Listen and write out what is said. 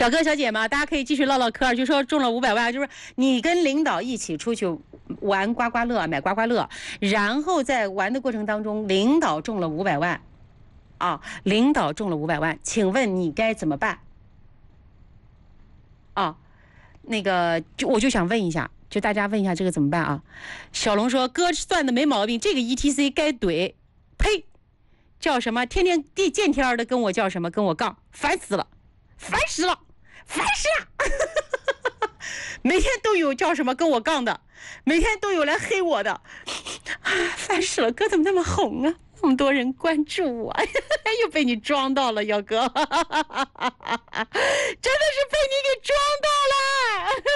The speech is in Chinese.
小哥小姐嘛，大家可以继续唠唠嗑，就说中了500万，就是你跟领导一起出去玩刮刮乐，买刮刮乐，然后在玩的过程当中，领导中了500万，啊，领导中了500万，请问你该怎么办？啊，那个我就想问一下，就大家问一下这个怎么办啊？小龙说哥算的没毛病，这个 ETC 该怼，呸，叫什么？天天见天的跟我叫什么？跟我杠，烦死了，烦死了，烦死了！每天都有叫什么跟我杠的，每天都有来黑我的，烦死了！哥怎么那么红啊？那么多人关注我，又被你装到了，幺哥，真的是被你给装到了。